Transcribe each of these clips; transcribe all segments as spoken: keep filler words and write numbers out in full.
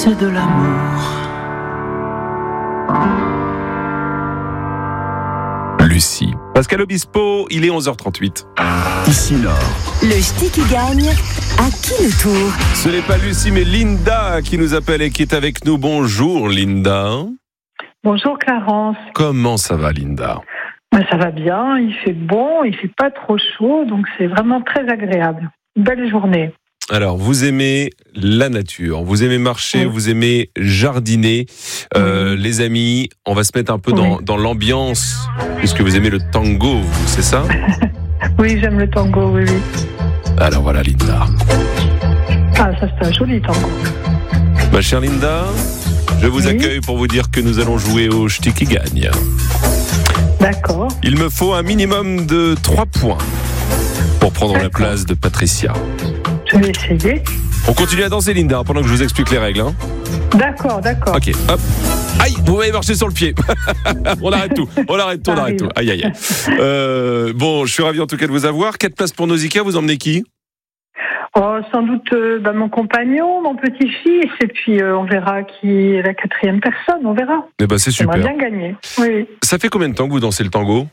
c'est de l'amour. Lucie. Pascal Obispo, il est onze heures trente-huit. Ici Nord. Le ch'ti qui gagne, à qui le tour? Ce n'est pas Lucie, mais Linda qui nous appelle et qui est avec nous. Bonjour Linda. Bonjour Clarence. Comment ça va Linda? Ben, ça va bien, il fait bon, il fait pas trop chaud, donc c'est vraiment très agréable. Belle journée. Alors, vous aimez la nature, vous aimez marcher, oui. Vous aimez jardiner. Euh, oui. Les amis, on va se mettre un peu dans, oui. dans l'ambiance, puisque vous aimez le tango, vous, c'est ça? Oui, j'aime le tango, oui, oui. Alors voilà, Linda. Ah, ça c'est un joli tango. Ma chère Linda, je vous oui. accueille pour vous dire que nous allons jouer au ch'ti qui gagne. D'accord. Il me faut un minimum de trois points pour prendre D'accord. la place de Patricia. Je vais essayer. On continue à danser, Linda, pendant que je vous explique les règles. Hein. D'accord, d'accord. Ok, hop. Aïe, vous m'avez marché sur le pied. on arrête tout, on arrête tout, on arrête tout. Aïe, aïe, aïe. Euh, bon, je suis ravi en tout cas de vous avoir. Quatre places pour Nausicaa, vous emmenez qui? Oh, sans doute euh, bah, mon compagnon, mon petit-fils, et puis euh, on verra qui est la quatrième personne, on verra. Eh ben, c'est super. On va bien gagner. Oui. Ça fait combien de temps que vous dansez le tango?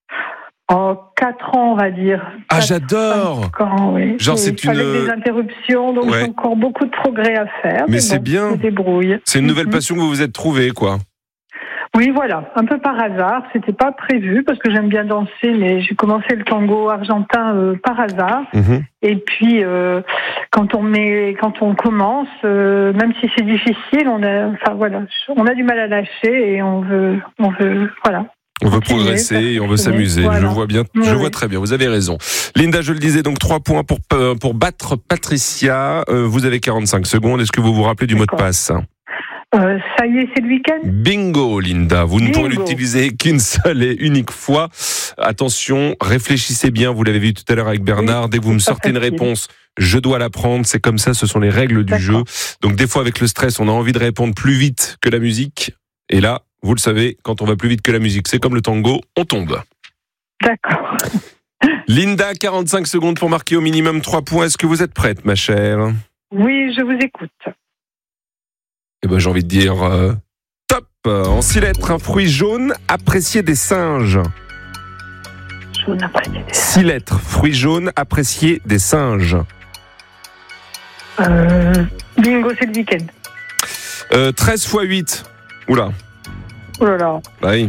Oh, quatre ans, on va dire. Ah, j'adore. Ans, oui. Genre, oui, c'est une... Avec des interruptions, donc ouais. j'ai encore beaucoup de progrès à faire. Mais, mais c'est bon, bien. Je me débrouille. C'est une nouvelle mm-hmm. passion que vous vous êtes trouvée, quoi. Oui, voilà, un peu par hasard. C'était pas prévu parce que j'aime bien danser, mais j'ai commencé le tango argentin euh, par hasard. Mm-hmm. Et puis, euh, quand on met, quand on commence, euh, même si c'est difficile, on a, enfin voilà, on a du mal à lâcher et on veut, on veut, voilà. On veut progresser et on veut s'amuser. Voilà. Je vois bien, je oui. vois très bien. Vous avez raison. Linda, je le disais, donc trois points pour pour battre Patricia. Euh, vous avez quarante-cinq secondes. Est-ce que vous vous rappelez du D'accord. mot de passe? Euh, ça y est, c'est le week-end. Bingo, Linda. Vous Bingo. ne pourrez l'utiliser qu'une seule et unique fois. Attention, réfléchissez bien. Vous l'avez vu tout à l'heure avec Bernard. Oui, dès que vous me sortez une réponse, je dois la prendre. C'est comme ça. Ce sont les règles du D'accord. jeu. Donc des fois, avec le stress, on a envie de répondre plus vite que la musique. Et là, vous le savez, quand on va plus vite que la musique, c'est comme le tango, on tombe. D'accord. Linda, quarante-cinq secondes pour marquer au minimum trois points. Est-ce que vous êtes prête, ma chère? Oui, je vous écoute. Eh ben, j'ai envie de dire euh, top. En six lettres, un fruit jaune apprécié des singes. Jaune apprécié des singes. Six lettres, fruit jaune apprécié des singes. Euh, bingo, c'est le week-end. Euh, treize fois huit. Oula. Oh là là. Bah oui.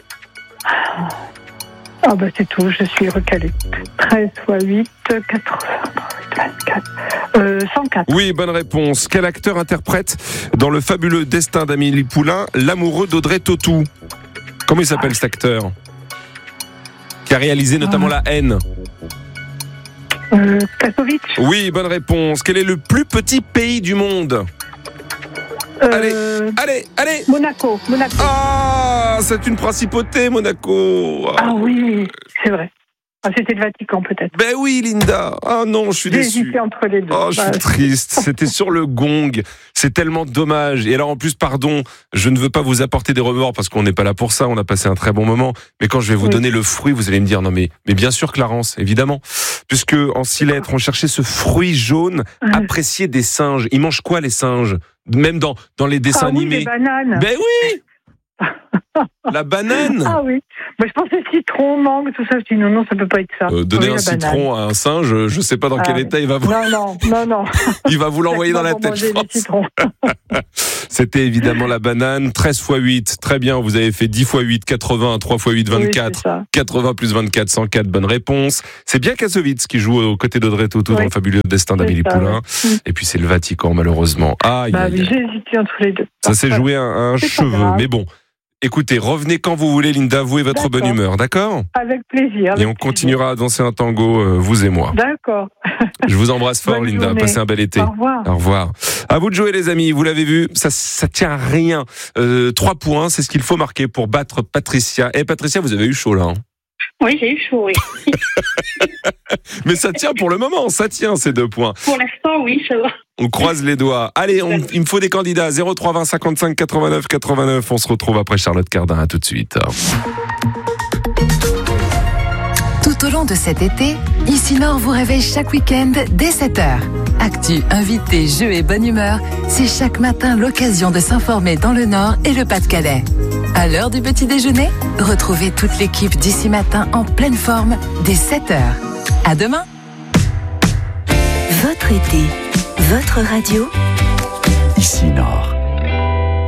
Ah bah c'est tout, je suis recalée. treize fois huit, quatre-vingts, vingt-quatre. Euh, cent quatre. Oui, bonne réponse. Quel acteur interprète dans Le fabuleux destin d'Amélie Poulain l'amoureux d'Audrey Tautou? Comment il s'appelle ah. cet acteur? Qui a réalisé notamment ah. La haine. Euh, Kassovitz. Oui, bonne réponse. Quel est le plus petit pays du monde? Euh, allez, allez, allez. Monaco, Monaco. Ah, c'est une principauté, Monaco. Ah, ah oui, c'est vrai. Ah, c'était le Vatican, peut-être. Ben oui, Linda. Ah non, je suis déçu. J'ai hésité entre les deux. Oh, je bah, suis triste. C'était sur le gong. C'est tellement dommage. Et alors, en plus, pardon, je ne veux pas vous apporter des remords parce qu'on n'est pas là pour ça. On a passé un très bon moment. Mais quand je vais vous oui. donner le fruit, vous allez me dire, non, mais, mais bien sûr, Clarence, évidemment. Puisque, en six lettres, on cherchait ce fruit jaune mmh. apprécié des singes. Ils mangent quoi, les singes? Même dans, dans les dessins ah, oui, animés. Les bananes. Ben oui! La banane. Ah oui. Moi, je pensais citron, mangue, tout ça. Je dis non, non, ça peut pas être ça. Euh, donner oui, un citron banane. à un singe, je sais pas dans ah, quel oui. état il va vous. Non, non, non, non. Il va vous l'envoyer dans la tête. C'était évidemment la banane. treize fois huit. Très bien. Vous avez fait dix fois huit, quatre-vingts. trois fois huit, vingt-quatre. Oui, quatre-vingts plus vingt-quatre, cent quatre. Bonne réponse. C'est bien Kassovitz qui joue aux côtés d'Audrey Tautou oui. dans Le fabuleux destin d'Amélie Poulain. Oui. Et puis c'est le Vatican, malheureusement. Aïe, bah, aïe, aïe. J'ai hésité entre les deux. Ça s'est joué à un, un cheveu. Mais bon. Écoutez, revenez quand vous voulez, Linda, vous et votre d'accord. bonne humeur, d'accord? Avec plaisir. Avec et on continuera plaisir. à danser un tango, euh, vous et moi. D'accord. Je vous embrasse fort, bonne Linda. journée. Passez un bel été. Au revoir. Au revoir. À vous de jouer, les amis. Vous l'avez vu, ça, ça tient à rien. Euh, trois points, c'est ce qu'il faut marquer pour battre Patricia. Et Patricia, vous avez eu chaud là. Hein? Oui, j'ai eu chaud, oui. Mais ça tient pour le moment, ça tient ces deux points. Pour l'instant, oui, ça va. On croise les doigts. Allez, on, il me faut des candidats. zéro trois vingt cinquante-cinq quatre-vingt-neuf quatre-vingt-neuf. On se retrouve après Charlotte Cardin. À tout de suite. Toute Tout au long de cet été, Ici Nord vous réveille chaque week-end dès sept heures. Actu, invités, jeux et bonne humeur, c'est chaque matin l'occasion de s'informer dans le Nord et le Pas-de-Calais. À l'heure du petit déjeuner, retrouvez toute l'équipe d'Ici Matin en pleine forme dès sept heures. À demain. Votre été, votre radio. Ici Nord.